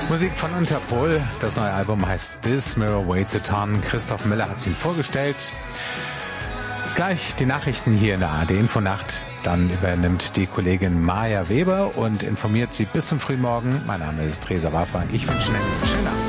Musik von Interpol. Das neue Album heißt This Mirror Waits a Ton. Christoph Miller hat sie vorgestellt. Gleich die Nachrichten hier in der ARD Infonacht. Dann übernimmt die Kollegin Maja Weber und informiert Sie bis zum frühen Morgen. Mein Name ist Theresa Waffer. Ich wünsche Ihnen einen schönen Abend.